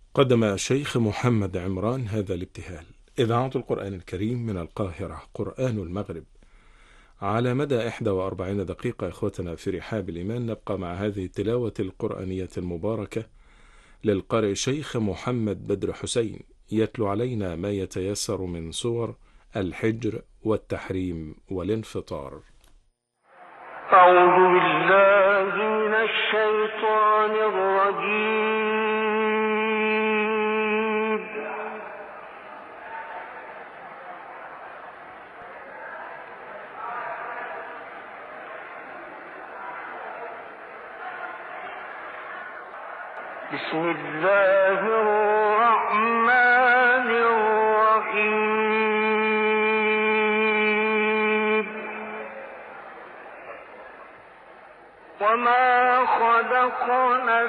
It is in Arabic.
قدم الشيخ محمد عمران هذا الابتهال. إذاعة القرآن الكريم من القاهرة، قرآن المغرب، على مدى 41 دقيقة. إخوتنا في رحاب الإيمان، نبقى مع هذه التلاوة القرآنية المباركة للقارئ الشيخ محمد بدر حسين، يتلو علينا ما يتيسر من سور الحجر والتحريم والانفطار. أعوذ بالله من الشيطان الرجيم. بسم الله الرحمن الرحيم. وما خلقنا